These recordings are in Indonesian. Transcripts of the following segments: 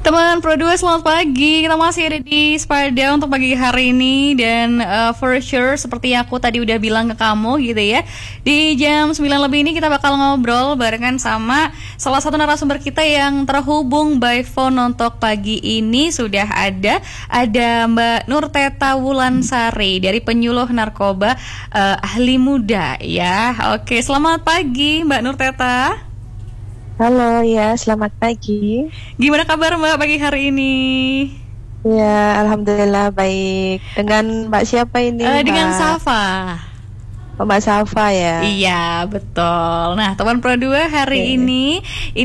Teman Pro 2, selamat pagi. Kita masih ada di Spada untuk pagi hari ini. Dan for sure, seperti yang aku tadi udah bilang ke kamu gitu ya, di jam 9 lebih ini kita bakal ngobrol barengan sama salah satu narasumber kita yang terhubung by phone untuk pagi ini. Sudah ada Mbak Nurteta Wulansari dari penyuluh narkoba ahli muda ya. Oke, selamat pagi Mbak Nurteta. Halo, ya, selamat pagi. Gimana kabar Mbak pagi hari ini? Ya, alhamdulillah baik. Dengan Mbak siapa ini? Dengan Safa. Mbak Safa ya. Iya, betul. Nah, teman Pro 2 hari ini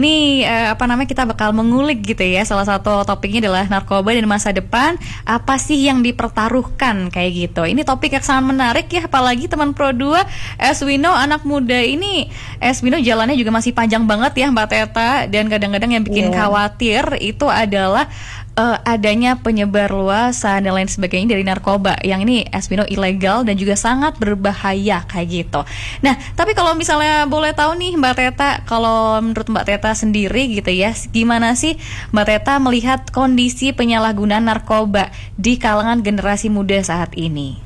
kita bakal mengulik gitu ya. Salah satu topiknya adalah narkoba dan masa depan. Apa sih yang dipertaruhkan kayak gitu. Ini topik yang sangat menarik ya, apalagi teman Pro 2 as we know, anak muda ini as we know jalannya juga masih panjang banget ya Mbak Teta. Dan kadang-kadang yang bikin khawatir itu adalah adanya penyebar luasan dan lain sebagainya dari narkoba yang ini as we know ilegal dan juga sangat berbahaya kayak gitu. Nah, tapi kalau misalnya boleh tahu nih Mbak Teta, kalau menurut Mbak Teta sendiri gitu ya, gimana sih Mbak Teta melihat kondisi penyalahgunaan narkoba di kalangan generasi muda saat ini?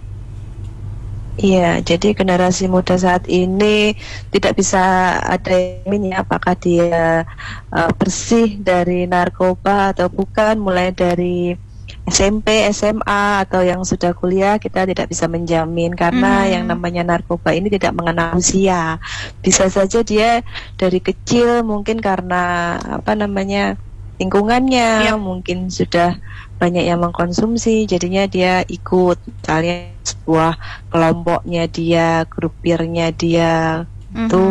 Iya, jadi generasi muda saat ini tidak bisa ada yang apakah dia bersih dari narkoba atau bukan, mulai dari SMP, SMA atau yang sudah kuliah kita tidak bisa menjamin karena yang namanya narkoba ini tidak mengenal usia. Bisa saja dia dari kecil mungkin karena lingkungannya mungkin sudah banyak yang mengkonsumsi, jadinya dia ikut, misalnya sebuah kelompoknya dia, grupirnya dia itu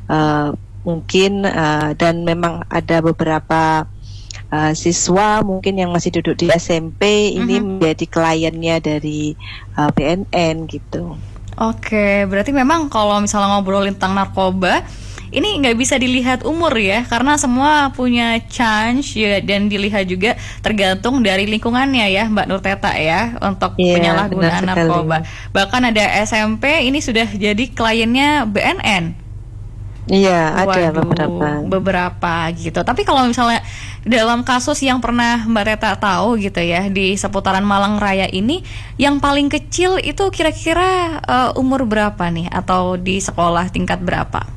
mungkin dan memang ada beberapa siswa mungkin yang masih duduk di SMP ini menjadi kliennya dari BNN gitu. Oke, berarti memang kalau misalnya ngobrolin tentang narkoba ini nggak bisa dilihat umur ya, karena semua punya chance ya, dan dilihat juga tergantung dari lingkungannya ya Mbak Nurteta ya untuk penyalahgunaan narkoba. Bahkan ada SMP ini sudah jadi kliennya BNN. Iya, ada beberapa gitu. Tapi kalau misalnya dalam kasus yang pernah Mbak Teta tahu gitu ya di seputaran Malang Raya ini, yang paling kecil itu kira-kira umur berapa nih, atau di sekolah tingkat berapa?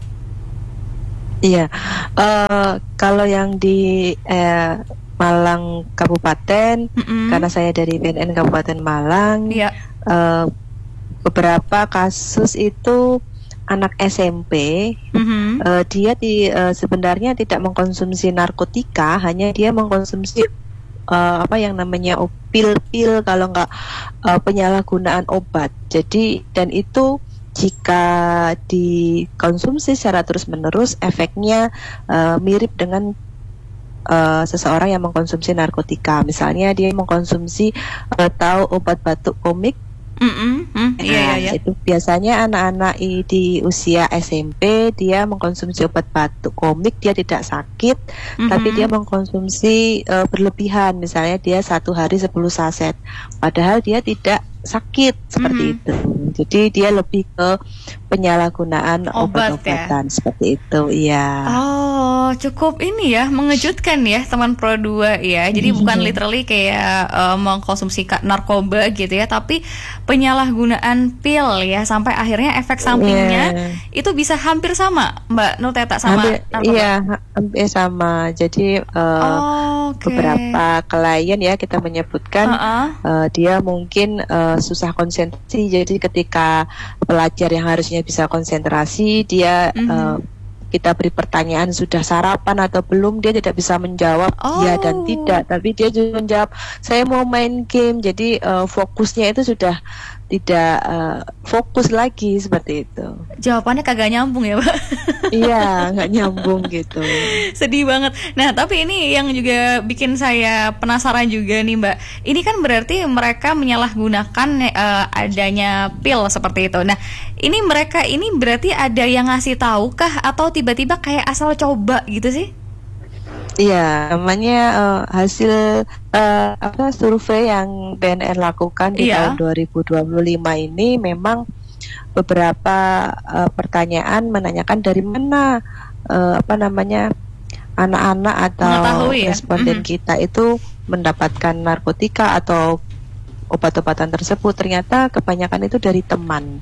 Iya, kalau yang di Malang Kabupaten, karena saya dari BNN Kabupaten Malang, beberapa kasus itu anak SMP, dia sebenarnya tidak mengkonsumsi narkotika, hanya dia mengkonsumsi yang namanya pil-pil, kalau nggak penyalahgunaan obat. Jadi dan itu jika dikonsumsi secara terus-menerus, efeknya mirip dengan seseorang yang mengkonsumsi narkotika. Misalnya dia mengkonsumsi tahu obat batuk komik. Itu biasanya anak-anak di usia SMP dia mengkonsumsi obat batuk komik, dia tidak sakit, tapi dia mengkonsumsi berlebihan. Misalnya dia 1 hari 10 saset, padahal dia tidak sakit seperti itu. Jadi dia lebih ke penyalahgunaan obat-obatan seperti itu, iya. Oh, cukup ini ya, mengejutkan ya teman Pro 2 ya. Jadi bukan literally kayak mengkonsumsi narkoba gitu ya, tapi penyalahgunaan pil ya, sampai akhirnya efek sampingnya itu bisa hampir sama Mbak Nurteta sama narkoba. Iya, hampir sama. Jadi beberapa klien ya kita menyebutkan dia mungkin susah konsentrasi. Jadi ketika pelajar yang harusnya bisa konsentrasi, dia kita beri pertanyaan sudah sarapan atau belum, dia tidak bisa menjawab ya dan tidak, tapi dia juga menjawab saya mau main game. Jadi fokusnya itu sudah tidak fokus lagi seperti itu. Jawabannya kagak nyambung ya Pak. Iya, nggak nyambung gitu. Sedih banget. Nah, tapi ini yang juga bikin saya penasaran juga nih Mbak. Ini kan berarti mereka menyalahgunakan adanya pil seperti itu. Nah, ini mereka ini berarti ada yang ngasih tahu kah, atau tiba-tiba kayak asal coba gitu sih? Iya, namanya hasil survei yang BNN lakukan di tahun 2025 ini, memang beberapa pertanyaan menanyakan dari mana anak-anak atau Mengetahui ya? responden kita itu mendapatkan narkotika atau obat-obatan tersebut, ternyata kebanyakan itu dari teman.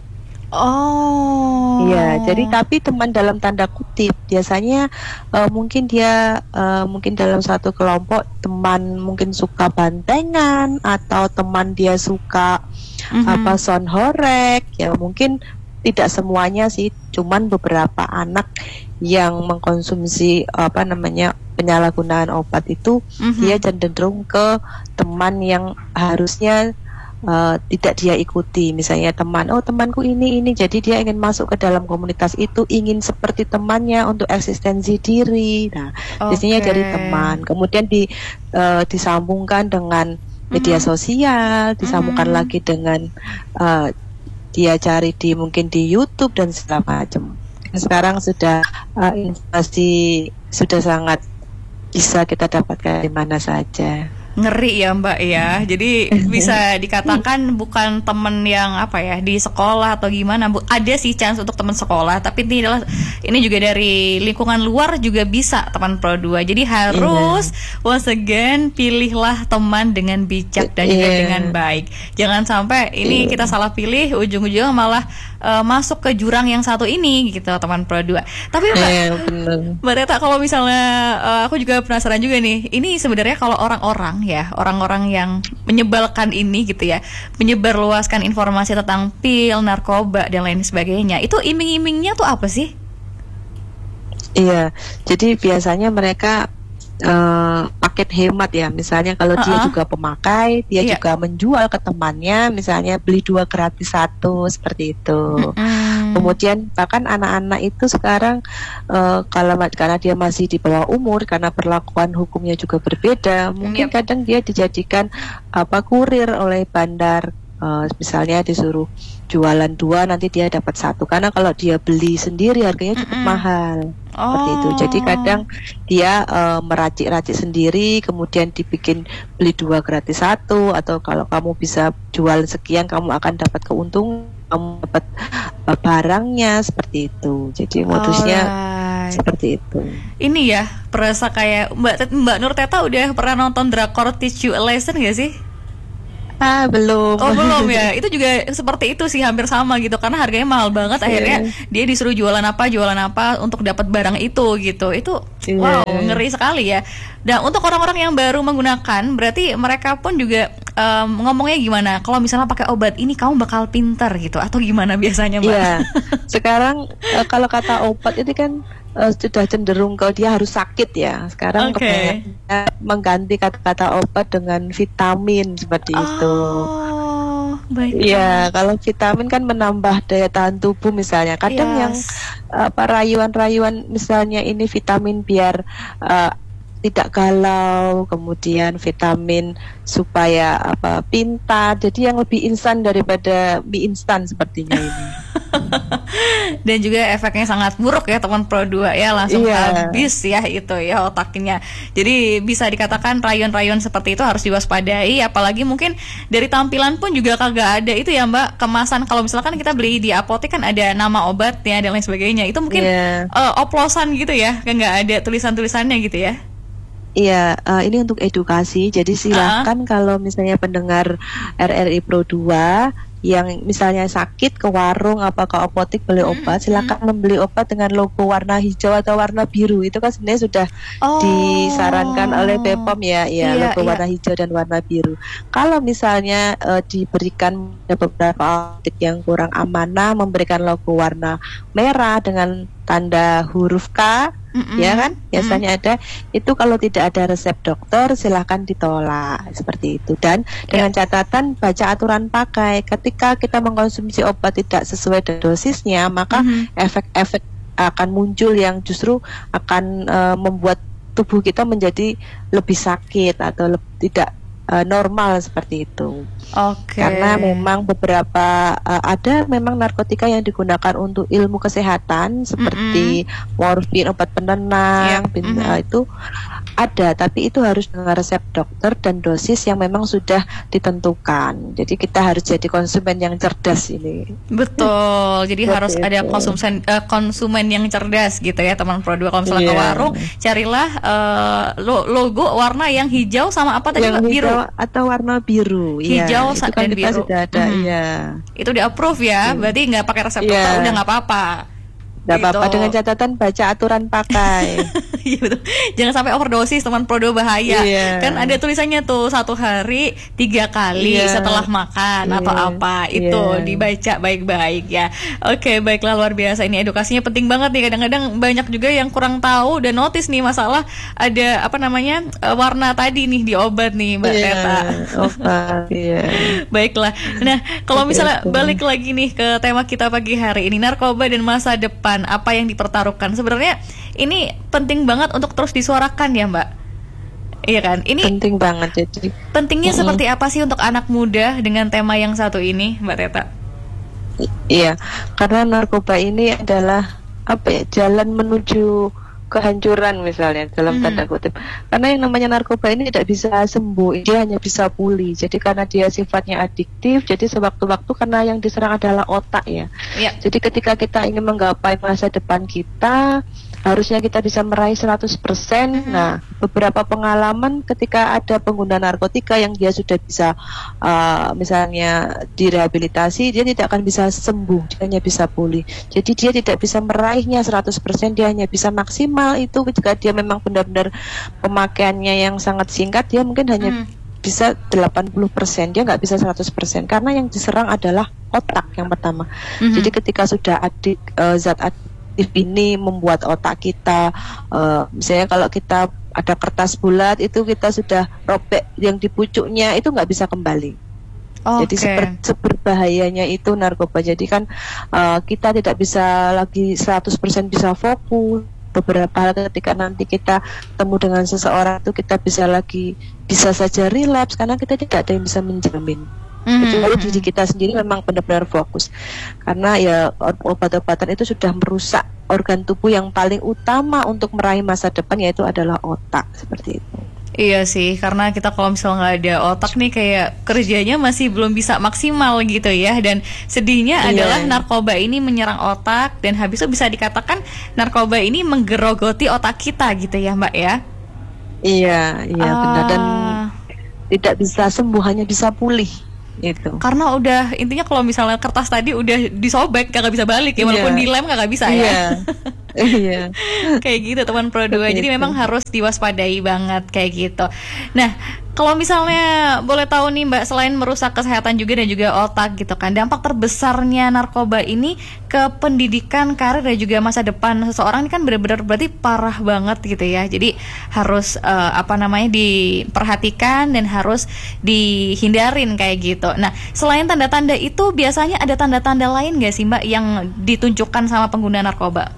Oh. Iya, jadi tapi teman dalam tanda kutip biasanya mungkin dia mungkin dalam satu kelompok teman mungkin suka bantengan atau teman dia suka sound horeg, ya mungkin tidak semuanya sih, cuman beberapa anak yang mengkonsumsi penyalahgunaan obat itu dia cenderung ke teman yang harusnya tidak dia ikuti. Misalnya temanku ini, jadi dia ingin masuk ke dalam komunitas itu, ingin seperti temannya untuk eksistensi diri. Nah, biasanya dari teman, kemudian disambungkan dengan media sosial, disambungkan lagi dengan dia cari mungkin di YouTube dan segala macam. Sekarang sudah informasi sudah sangat bisa kita dapatkan di mana saja. Ngeri ya Mbak ya. Jadi bisa dikatakan bukan temen yang di sekolah atau gimana. Ada sih chance untuk teman sekolah, tapi ini juga dari lingkungan luar juga bisa teman Pro 2. Jadi harus once again pilihlah teman dengan bijak dan juga dengan baik. Jangan sampai ini kita salah pilih, ujung-ujungnya malah masuk ke jurang yang satu ini gitu teman Pro 2. Tapi Mbak Teta, kalau misalnya aku juga penasaran juga nih. Ini sebenarnya kalau orang-orang yang menyebalkan ini gitu ya, menyebarluaskan informasi tentang pil, narkoba dan lain sebagainya, itu iming-imingnya tuh apa sih? Iya, jadi biasanya mereka paket hemat ya. Misalnya kalau dia juga pemakai, dia juga menjual ke temannya, misalnya beli 2 gratis 1 seperti itu. Kemudian bahkan anak-anak itu sekarang karena dia masih di bawah umur, karena perlakuan hukumnya juga berbeda, mungkin kadang dia dijadikan kurir oleh bandar. Misalnya disuruh jualan 2, nanti dia dapat 1, karena kalau dia beli sendiri harganya cukup mahal. Seperti itu. Jadi kadang dia meracik-racik sendiri, kemudian dibikin beli 2 gratis 1, atau kalau kamu bisa jual sekian kamu akan dapat keuntungan, kamu dapat barangnya, seperti itu. Jadi modusnya seperti itu. Ini ya, perasa kayak Mbak Nur Teta udah pernah nonton drakor Teach You a Lesson gak sih? Belum. Oh belum ya, itu juga seperti itu sih, hampir sama gitu, karena harganya mahal banget. Akhirnya dia disuruh jualan apa untuk dapat barang itu gitu. Itu wow, ngeri sekali ya. Dan untuk orang-orang yang baru menggunakan, berarti mereka pun juga ngomongnya gimana? Kalau misalnya pakai obat ini kamu bakal pintar gitu, atau gimana biasanya Mbak? Iya, sekarang kalau kata obat itu kan sudah cenderung ke dia harus sakit ya. Sekarang mengganti kata-kata obat dengan vitamin seperti itu. Iya, kalau vitamin kan menambah daya tahan tubuh misalnya. Kadang yang rayuan-rayuan misalnya ini vitamin biar tidak galau, kemudian vitamin supaya pintar. Jadi yang lebih instan daripada mie instan sepertinya ini. Dan juga efeknya sangat buruk ya teman Pro 2 ya, langsung habis ya itu ya otaknya. Jadi bisa dikatakan rayuan-rayuan seperti itu harus diwaspadai, apalagi mungkin dari tampilan pun juga kagak ada itu ya Mbak, kemasan. Kalau misalkan kita beli di apotek kan ada nama obatnya dan lain sebagainya, itu mungkin oplosan gitu ya, kan nggak ada tulisan-tulisannya gitu ya. Iya, ini untuk edukasi. Jadi silakan kalau misalnya pendengar RRI Pro 2 yang misalnya sakit ke warung apa ke apotek beli obat, silakan membeli obat dengan logo warna hijau atau warna biru. Itu kan sebenarnya sudah disarankan oleh BPOM ya, logo warna hijau dan warna biru. Kalau misalnya diberikan beberapa apotek yang kurang amanah memberikan logo warna merah dengan tanda huruf K, ya kan, biasanya ada itu. Kalau tidak ada resep dokter silahkan ditolak seperti itu. Dan dengan catatan baca aturan pakai. Ketika kita mengkonsumsi obat tidak sesuai dosisnya, maka efek-efek akan muncul yang justru akan membuat tubuh kita menjadi lebih sakit atau tidak normal seperti itu. Karena memang beberapa ada memang narkotika yang digunakan untuk ilmu kesehatan seperti morfin, obat penenang, itu ada, tapi itu harus dengan resep dokter dan dosis yang memang sudah ditentukan. Jadi kita harus jadi konsumen yang cerdas ini. Betul. Jadi harus ada konsumen yang cerdas gitu ya, teman Pro 2. Kalau misalnya ke warung, carilah logo warna yang hijau sama apa tadi, yang biru atau warna biru. Hijau itu kan dan kita biru sudah ada. Itu di approve ya. Berarti nggak pakai resep dokter udah nggak apa-apa. Gak apa-apa, dengan catatan baca aturan pakai. Iya betul. Jangan sampai overdosis, teman Pro 2, bahaya. Kan ada tulisannya tuh 1 hari 3 kali setelah makan atau apa. Itu dibaca baik-baik ya. Oke, baiklah, luar biasa. Ini edukasinya penting banget nih. Kadang-kadang banyak juga yang kurang tahu dan notice nih masalah ada warna tadi nih di obat nih, Mbak Teta. Obat, Baiklah. Nah, kalau misalnya balik lagi nih ke tema kita pagi hari ini, narkoba dan masa depan, apa yang dipertaruhkan. Sebenarnya ini penting banget untuk terus disuarakan ya, Mbak. Iya kan? Ini penting banget. Jadi pentingnya seperti apa sih untuk anak muda dengan tema yang satu ini, Mbak Teta? Iya, karena narkoba ini adalah jalan menuju kehancuran misalnya dalam tanda kutip. Karena yang namanya narkoba ini tidak bisa sembuh, dia hanya bisa pulih. Jadi karena dia sifatnya adiktif, jadi sewaktu-waktu karena yang diserang adalah otak ya. Jadi ketika kita ingin menggapai masa depan kita, harusnya kita bisa meraih 100%. Nah, beberapa pengalaman ketika ada pengguna narkotika yang dia sudah bisa misalnya direhabilitasi, dia tidak akan bisa sembuh, dia hanya bisa pulih. Jadi dia tidak bisa meraihnya 100%, dia hanya bisa maksimal itu jika dia memang benar-benar pemakaiannya yang sangat singkat, dia mungkin hanya bisa 80%, dia nggak bisa 100%, karena yang diserang adalah otak yang pertama. Jadi ketika sudah zat adiktif ini membuat otak kita, misalnya kalau kita ada kertas bulat itu kita sudah robek yang di pucuknya, itu nggak bisa kembali. Jadi seberbahayanya itu narkoba. Jadi kan kita tidak bisa lagi 100% bisa fokus. Beberapa hal ketika nanti kita ketemu dengan seseorang itu kita bisa saja relapse karena kita tidak ada yang bisa menjamin. Kecuali diri kita sendiri memang benar-benar fokus. Karena ya obat-obatan itu sudah merusak organ tubuh yang paling utama untuk meraih masa depan, yaitu adalah otak, seperti itu. Iya sih, karena kita kalau misalnya nggak ada otak nih kayak kerjanya masih belum bisa maksimal gitu ya. Dan sedihnya adalah narkoba ini menyerang otak, dan habis itu bisa dikatakan narkoba ini menggerogoti otak kita gitu ya, Mbak ya. Iya benar, dan tidak bisa sembuh, hanya bisa pulih. Itu. Karena udah intinya kalau misalnya kertas tadi udah disobek gak bisa balik ya, walaupun dilem gak bisa ya. Kayak gitu teman Pro 2. Jadi memang harus diwaspadai banget kayak gitu. Nah, kalau misalnya boleh tahu nih Mbak, selain merusak kesehatan juga dan juga otak gitu kan, dampak terbesarnya narkoba ini ke pendidikan, karir dan juga masa depan seseorang ini kan benar-benar berarti parah banget gitu ya. Jadi harus diperhatikan dan harus dihindarin kayak gitu. Nah, selain tanda-tanda itu biasanya ada tanda-tanda lain gak sih Mbak yang ditunjukkan sama pengguna narkoba?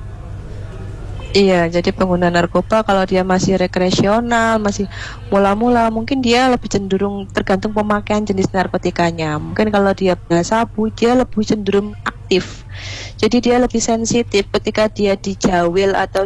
Iya, jadi pengguna narkoba kalau dia masih rekreasional, masih mula-mula, mungkin dia lebih cenderung tergantung pemakaian jenis narkotikanya. Mungkin kalau dia sabu, dia lebih cenderung aktif. Jadi dia lebih sensitif ketika dia dijawil atau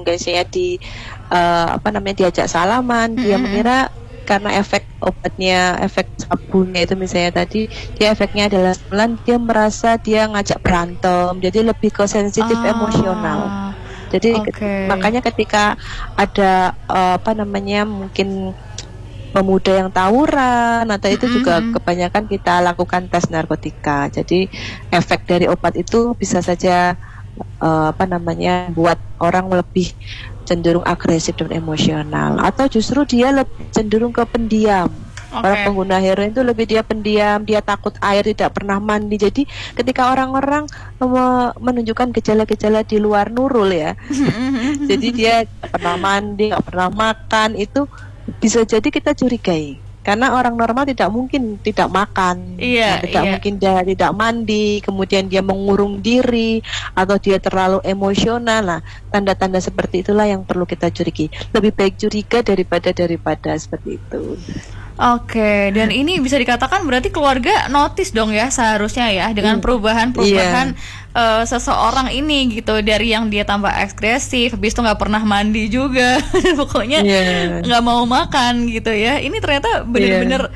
diajak salaman, dia mengira karena efek obatnya, efek sabunya itu misalnya tadi, dia efeknya adalah stimulan, dia merasa dia ngajak berantem, jadi lebih ke sensitif emosional. Jadi makanya ketika ada mungkin pemuda yang tawuran atau itu juga kebanyakan kita lakukan tes narkotika. Jadi efek dari obat itu bisa saja buat orang lebih cenderung agresif dan emosional, atau justru dia lebih cenderung ke pendiam. Para pengguna heroin itu lebih dia pendiam, dia takut air, tidak pernah mandi. Jadi ketika orang-orang menunjukkan gejala-gejala di luar nurul ya, jadi dia tidak pernah mandi, nggak pernah makan, itu bisa jadi kita curigai. Karena orang normal tidak mungkin tidak makan, mungkin dia tidak mandi, kemudian dia mengurung diri, atau dia terlalu emosional. Nah, tanda-tanda seperti itulah yang perlu kita curigai. Lebih baik curiga daripada seperti itu. Oke, dan ini bisa dikatakan berarti keluarga notice dong ya seharusnya ya dengan perubahan-perubahan seseorang ini gitu, dari yang dia tambah agresif, habis itu nggak pernah mandi juga, pokoknya nggak mau makan gitu ya. Ini ternyata benar-benar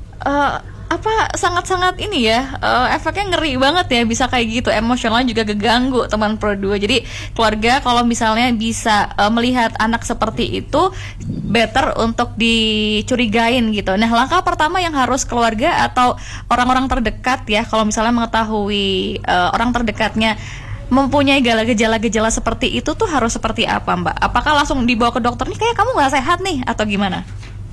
sangat-sangat ini ya, efeknya ngeri banget ya, bisa kayak gitu, emosionalnya juga keganggu teman Pro 2. Jadi keluarga kalau misalnya bisa melihat anak seperti itu, better untuk dicurigain gitu. Nah, langkah pertama yang harus keluarga atau orang-orang terdekat ya, kalau misalnya mengetahui orang terdekatnya mempunyai gejala-gejala seperti itu tuh harus seperti apa, Mbak? Apakah langsung dibawa ke dokter nih, kayak kamu nggak sehat nih, atau gimana?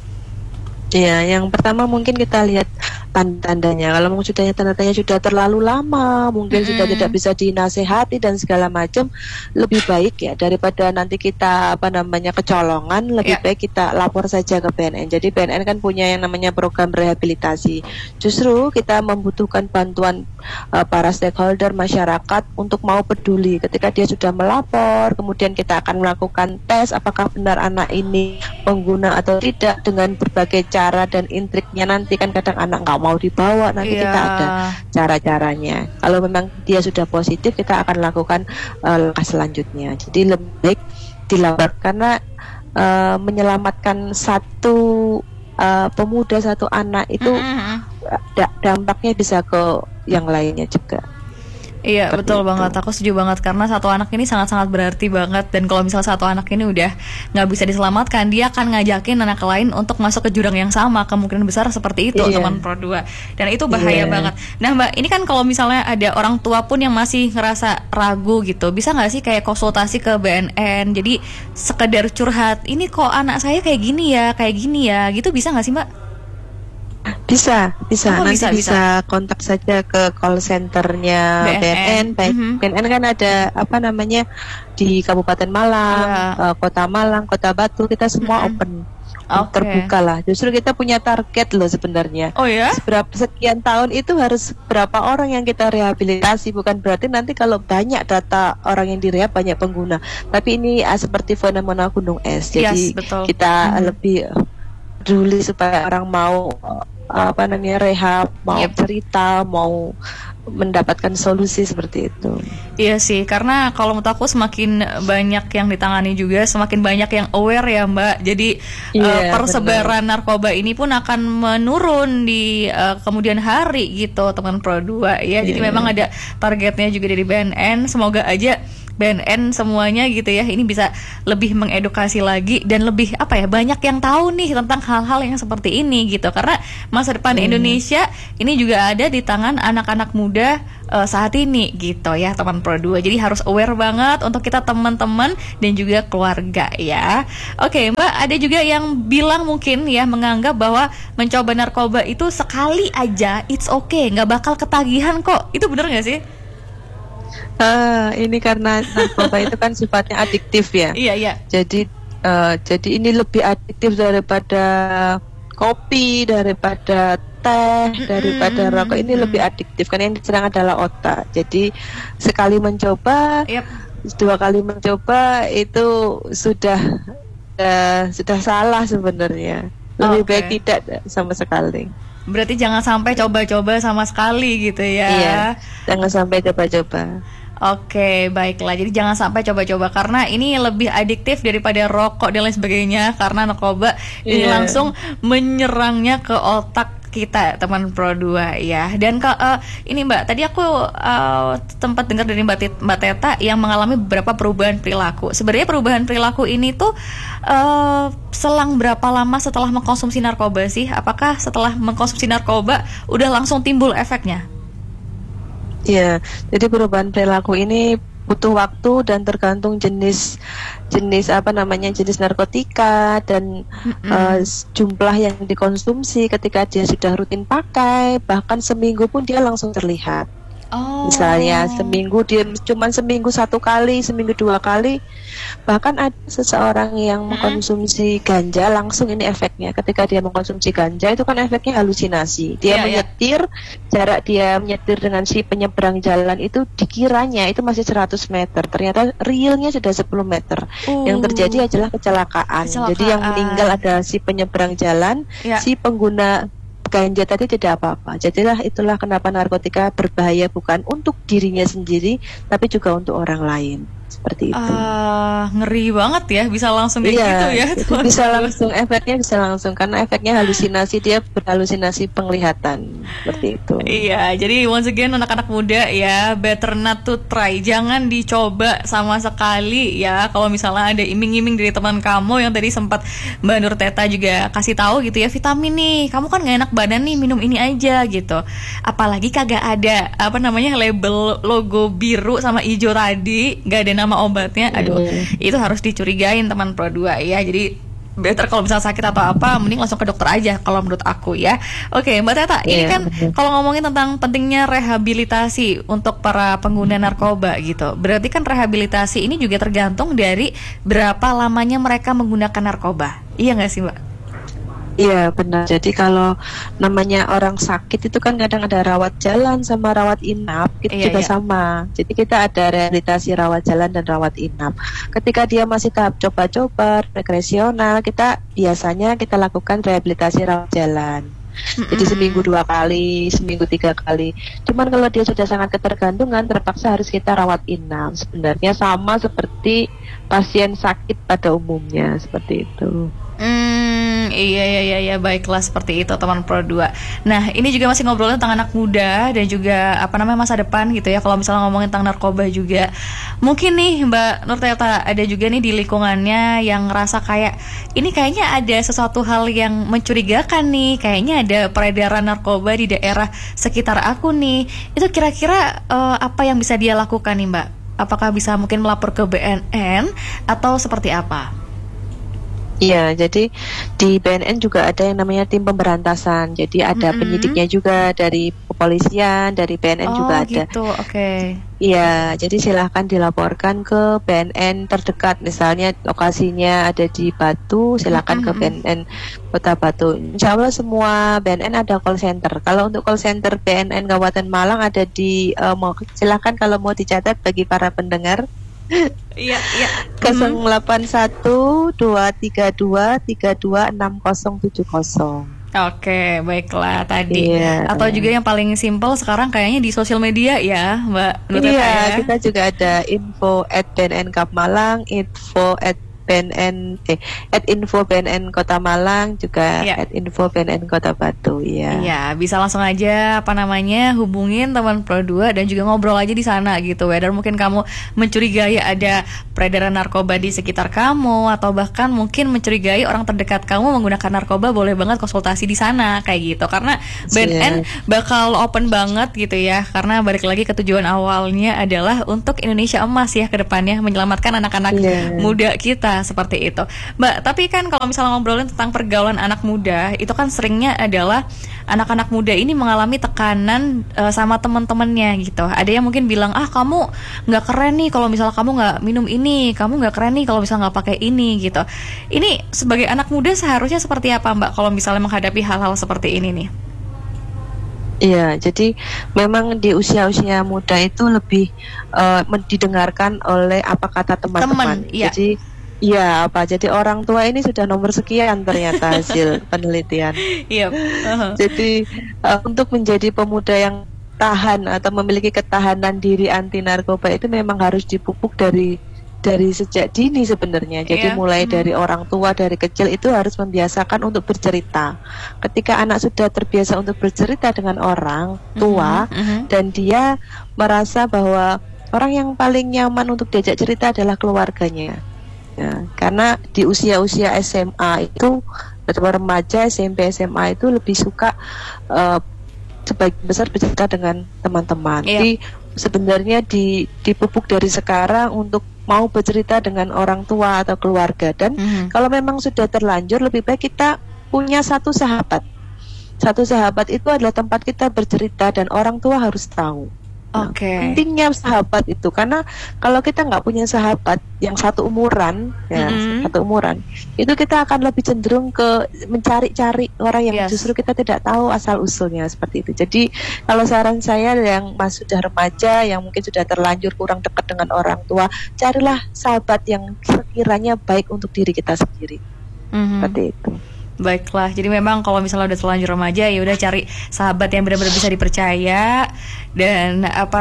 Ya, yang pertama mungkin kita lihat tanda-tandanya. Kalau tanda-tandanya sudah terlalu lama, mungkin sudah tidak bisa dinasehati dan segala macam, lebih baik ya daripada nanti kita kecolongan, lebih baik kita lapor saja ke BNN. Jadi BNN kan punya yang namanya program rehabilitasi. Justru kita membutuhkan bantuan para stakeholder masyarakat untuk mau peduli. Ketika dia sudah melapor, kemudian kita akan melakukan tes apakah benar anak ini pengguna atau tidak, dengan berbagai cara dan intriknya. Nanti kan kadang anak nggak mau dibawa, nanti kita ada cara-caranya. Kalau memang dia sudah positif, kita akan lakukan langkah selanjutnya. Jadi lebih baik dilapor, karena menyelamatkan satu pemuda, satu anak itu dampaknya bisa ke yang lainnya juga. Iya, betul banget. Aku setuju banget, karena satu anak ini sangat-sangat berarti banget. Dan kalau misalnya satu anak ini udah nggak bisa diselamatkan, dia akan ngajakin anak lain untuk masuk ke jurang yang sama. Kemungkinan besar seperti itu, teman Pro 2. Dan itu bahaya banget. Nah, Mbak, ini kan kalau misalnya ada orang tua pun yang masih ngerasa ragu gitu, bisa nggak sih kayak konsultasi ke BNN? Jadi sekedar curhat, ini kok anak saya kayak gini ya, gitu, bisa nggak sih, Mbak? Bisa. Nanti bisa kontak saja ke call centernya BNN. BNN kan ada di Kabupaten Malang, Kota Malang, Kota Batu, kita semua open, terbuka lah. Justru kita punya target loh sebenarnya. Oh ya? Sekian tahun itu harus berapa orang yang kita rehabilitasi, bukan berarti nanti kalau banyak data orang yang direhab banyak pengguna. Tapi ini seperti fenomena gunung es. Jadi kita lebih peduli supaya orang mau rehab, mau cerita, mau mendapatkan solusi seperti itu. Iya sih, karena kalau menurut aku semakin banyak yang ditangani juga, semakin banyak yang aware ya, Mbak. Jadi persebaran narkoba ini pun akan menurun di kemudian hari gitu, teman Pro 2 ya. Jadi memang ada targetnya juga dari BNN. Semoga aja BNN semuanya gitu ya, ini bisa lebih mengedukasi lagi dan lebih banyak yang tahu nih tentang hal-hal yang seperti ini gitu, karena masa depan Indonesia ini juga ada di tangan anak-anak muda saat ini gitu ya, teman Pro 2. Jadi harus aware banget untuk kita teman-teman dan juga keluarga ya. Oke, Mbak, ada juga yang bilang mungkin ya, menganggap bahwa mencoba narkoba itu sekali aja it's okay, nggak bakal ketagihan kok. Itu bener nggak sih? Ini karena narkoba itu kan sifatnya adiktif ya. Iya. Jadi ini lebih adiktif daripada kopi, daripada teh, daripada rokok. Ini lebih adiktif karena yang diserang adalah otak. Jadi sekali mencoba, dua kali mencoba itu sudah salah sebenarnya. Lebih baik tidak sama sekali. Berarti jangan sampai coba-coba sama sekali gitu ya. Iya, jangan sampai coba-coba. Oke, baiklah. Jadi jangan sampai coba-coba, karena ini lebih adiktif daripada rokok dan lain sebagainya. Karena narkoba ini langsung menyerangnya ke otak kita, teman Pro 2 ya. Dan ini Mbak, tadi aku tempat dengar dari Mbak Teta yang mengalami beberapa perubahan perilaku. Sebenarnya perubahan perilaku ini tuh selang berapa lama setelah mengkonsumsi narkoba sih? Apakah setelah mengkonsumsi narkoba udah langsung timbul efeknya? Iya, jadi perubahan perilaku ini butuh waktu dan tergantung jenis narkotika dan jumlah yang dikonsumsi. Ketika dia sudah rutin pakai, bahkan seminggu pun dia langsung terlihat. Misalnya seminggu dia cuman seminggu 1 kali, seminggu 2 kali. Bahkan ada seseorang yang mengkonsumsi ganja, langsung ini efeknya. Ketika dia mengkonsumsi ganja itu kan efeknya halusinasi. Dia menyetir, jarak dia menyetir dengan si penyeberang jalan itu dikiranya itu masih 100 meter. Ternyata realnya sudah 10 meter. Yang terjadi adalah kecelakaan. Jadi yang meninggal adalah si penyeberang jalan, si pengguna ganja tadi tidak apa-apa. Jadilah itulah kenapa narkotika berbahaya, bukan untuk dirinya sendiri tapi juga untuk orang lain. Seperti itu. Ngeri banget ya, bisa langsung kayak gitu ya. Bisa langsung, efeknya bisa langsung karena efeknya halusinasi, dia berhalusinasi penglihatan. Seperti itu. Iya, jadi once again anak-anak muda ya, better not to try. Jangan dicoba sama sekali ya. Kalau misalnya ada iming-iming dari teman kamu yang tadi sempat Mbak Nur Teta juga kasih tahu gitu ya, vitamin nih, kamu kan gak enak badan nih, minum ini aja gitu. Apalagi kagak ada label logo biru sama hijau tadi, gak ada nama obatnya. Aduh, itu harus dicurigain teman Pro 2 ya. Jadi better kalau misalnya sakit atau apa, mending langsung ke dokter aja kalau menurut aku ya. Oke, Mbak Teta, ini kan kalau ngomongin tentang pentingnya rehabilitasi untuk para pengguna narkoba gitu, berarti kan rehabilitasi ini juga tergantung dari berapa lamanya mereka menggunakan narkoba. Iya nggak sih, Mbak? Iya benar. Jadi kalau namanya orang sakit itu kan kadang ada rawat jalan sama rawat inap, itu juga sama. Jadi kita ada rehabilitasi rawat jalan dan rawat inap. Ketika dia masih tahap coba-coba rekreasional, kita biasanya lakukan rehabilitasi rawat jalan. Jadi seminggu 2 kali, seminggu 3 kali. Cuman kalau dia sudah sangat ketergantungan, terpaksa harus kita rawat inap. Sebenarnya sama seperti pasien sakit pada umumnya, seperti itu. Iya, baiklah, seperti itu teman Pro 2. Nah, ini juga masih ngobrolin tentang anak muda dan juga masa depan gitu ya. Kalau misalnya ngomongin tentang narkoba juga, mungkin nih Mbak Nur Teta ada juga nih di lingkungannya yang ngerasa kayak ini kayaknya ada sesuatu hal yang mencurigakan nih, kayaknya ada peredaran narkoba di daerah sekitar aku nih. Itu kira-kira apa yang bisa dia lakukan nih, Mbak? Apakah bisa mungkin melapor ke BNN atau seperti apa? Iya, jadi di BNN juga ada yang namanya tim pemberantasan. Jadi ada penyidiknya juga dari kepolisian, dari BNN juga ada. Oh gitu, oke. Iya, jadi silahkan dilaporkan ke BNN terdekat. Misalnya lokasinya ada di Batu, silahkan ke BNN Kota Batu. Insya Allah semua BNN ada call center. Kalau untuk call center BNN Kabupaten Malang ada di, silahkan kalau mau dicatat bagi para pendengar. Iya. 081 232 326070. Oke, baiklah tadi. Atau juga yang paling simpel sekarang kayaknya di sosial media ya, Mbak Nur Teta ya. Kita juga ada info @BNN Kap Malang, info @info BNN Kota Malang, juga @info BNN Kota Batu. Iya, bisa langsung aja hubungin teman Pro 2 dan juga ngobrol aja di sana gitu. Whether mungkin kamu mencurigai ada peredaran narkoba di sekitar kamu atau bahkan mungkin mencurigai orang terdekat kamu menggunakan narkoba, boleh banget konsultasi di sana kayak gitu. Karena BNN bakal open banget gitu ya. Karena balik lagi ke tujuan awalnya adalah untuk Indonesia emas ya ke depannya, menyelamatkan anak-anak muda kita. Seperti itu, Mbak. Tapi kan kalau misalnya ngobrolin tentang pergaulan anak muda, itu kan seringnya adalah anak-anak muda ini mengalami tekanan sama teman-temannya gitu. Ada yang mungkin bilang, kamu nggak keren nih kalau misalnya kamu nggak minum ini, kamu nggak keren nih kalau misalnya nggak pakai ini gitu. Ini sebagai anak muda seharusnya seperti apa, Mbak, kalau misalnya menghadapi hal-hal seperti ini nih? Iya, jadi memang di usia-usia muda itu lebih didengarkan oleh apa kata teman-teman. Jadi jadi orang tua ini sudah nomor sekian ternyata hasil penelitian. Jadi untuk menjadi pemuda yang tahan atau memiliki ketahanan diri anti narkoba itu memang harus dipupuk dari sejak dini sebenarnya. Jadi mulai dari orang tua dari kecil itu harus membiasakan untuk bercerita. Ketika anak sudah terbiasa untuk bercerita dengan orang tua dan dia merasa bahwa orang yang paling nyaman untuk diajak cerita adalah keluarganya. Ya, karena di usia-usia SMA itu atau remaja, SMP, SMA itu lebih suka sebagian besar bercerita dengan teman-teman. Jadi sebenarnya dipupuk dari sekarang untuk mau bercerita dengan orang tua atau keluarga. Dan kalau memang sudah terlanjur, lebih baik kita punya satu sahabat. Satu sahabat itu adalah tempat kita bercerita dan orang tua harus tahu. Oke. Pentingnya sahabat itu, karena kalau kita nggak punya sahabat yang satu umuran, ya satu umuran, itu kita akan lebih cenderung ke mencari-cari orang yang justru kita tidak tahu asal usulnya seperti itu. Jadi kalau saran saya yang sudah remaja, yang mungkin sudah terlanjur kurang dekat dengan orang tua, carilah sahabat yang sekiranya baik untuk diri kita sendiri. Seperti itu. Baiklah, jadi memang kalau misalnya udah terlanjur remaja, ya udah cari sahabat yang benar-benar bisa dipercaya. Dan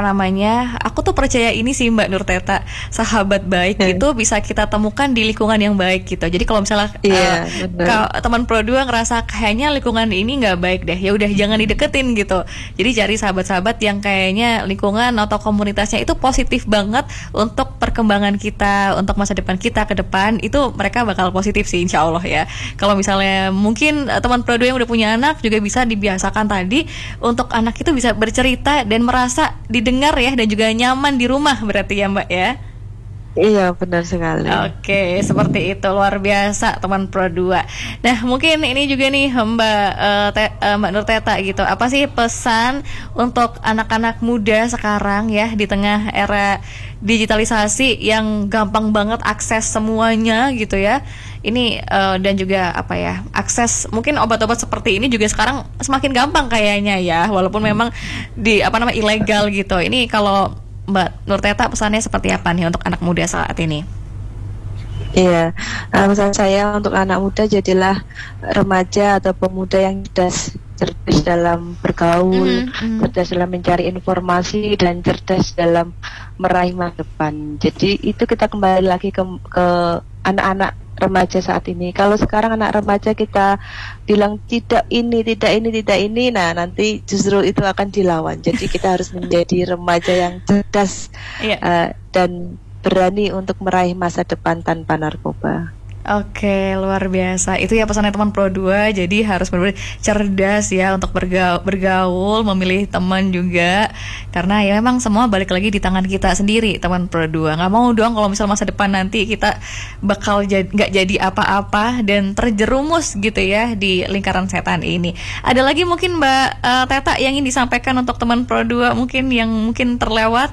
aku tuh percaya ini sih Mbak Nur Teta, sahabat baik itu bisa kita temukan di lingkungan yang baik gitu. Jadi kalau misalnya teman Pro 2 ngerasa kayaknya lingkungan ini nggak baik deh, ya udah jangan dideketin gitu. Jadi cari sahabat-sahabat yang kayaknya lingkungan atau komunitasnya itu positif banget untuk perkembangan kita, untuk masa depan kita ke depan, itu mereka bakal positif sih insya Allah ya. Kalau misalnya mungkin teman Pro 2 yang udah punya anak juga bisa dibiasakan tadi untuk anak itu bisa bercerita dan merasa didengar ya, dan juga nyaman di rumah berarti ya Mbak ya. Iya, benar sekali. Oke, seperti itu, luar biasa teman Pro 2. Nah, mungkin ini juga nih Mbak Nur Teta gitu. Apa sih pesan untuk anak-anak muda sekarang ya di tengah era digitalisasi yang gampang banget akses semuanya gitu ya. Ini dan juga akses mungkin obat-obat seperti ini juga sekarang semakin gampang kayaknya ya, walaupun memang ilegal gitu. Ini kalau Mbak Nur Teta pesannya seperti apa nih untuk anak muda saat ini? Iya, pesan saya untuk anak muda, jadilah remaja atau pemuda yang cerdas dalam bergaul, cerdas dalam mencari informasi, dan cerdas dalam meraih masa depan. Jadi itu kita kembali lagi ke anak-anak remaja saat ini. Kalau sekarang anak remaja kita bilang tidak ini, nah nanti justru itu akan dilawan. Jadi kita harus menjadi remaja yang cerdas dan berani untuk meraih masa depan tanpa narkoba. Oke, luar biasa. Itu ya pesannya teman Pro 2. Jadi harus benar-benar cerdas ya untuk bergaul, memilih teman juga. Karena ya memang semua balik lagi di tangan kita sendiri, teman Pro 2. Nggak mau dong kalau misal masa depan nanti kita bakal nggak jadi apa-apa dan terjerumus gitu ya di lingkaran setan ini. Ada lagi mungkin Mbak Teta yang ingin disampaikan untuk teman Pro 2 mungkin yang mungkin terlewat?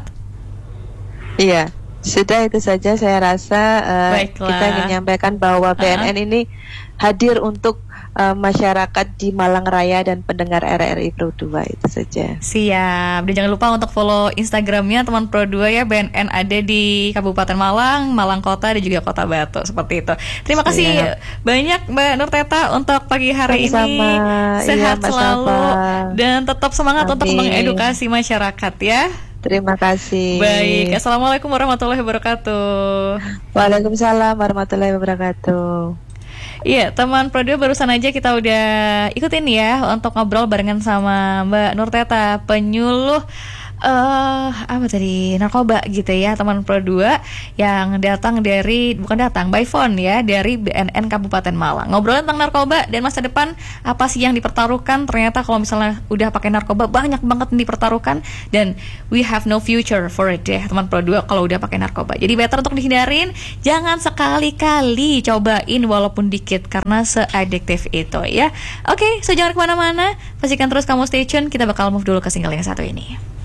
Iya. Sudah, itu saja saya rasa. Kita ingin menyampaikan bahwa BNN ini hadir untuk masyarakat di Malang Raya dan pendengar RRI Pro 2, itu saja. Siap. Dan jangan lupa untuk follow Instagramnya teman Pro 2 ya. BNN ada di Kabupaten Malang, Malang Kota, dan juga Kota Batu, seperti itu. Terima kasih banyak Mbak Nur Teta untuk pagi hari ini. Sehat selalu dan tetap semangat untuk mengedukasi masyarakat ya. Terima kasih. Baik, assalamualaikum warahmatullahi wabarakatuh. Waalaikumsalam warahmatullahi wabarakatuh. Iya, teman Pro 2 barusan aja kita udah ikutin ya untuk ngobrol barengan sama Mbak Nur Teta, penyuluh narkoba gitu ya, teman Pro 2 yang bukan by phone ya, dari BNN Kabupaten Malang. Ngobrolin tentang narkoba dan masa depan, apa sih yang dipertaruhkan. Ternyata kalau misalnya udah pakai narkoba banyak banget yang dipertaruhkan, dan we have no future for it ya, teman Pro 2 kalau udah pakai narkoba. Jadi better untuk dihindarin, jangan sekali-kali cobain walaupun dikit karena se-addictive itu ya. Oke, so jangan kemana-mana, pastikan terus kamu stay tune. Kita bakal move dulu ke single yang satu ini.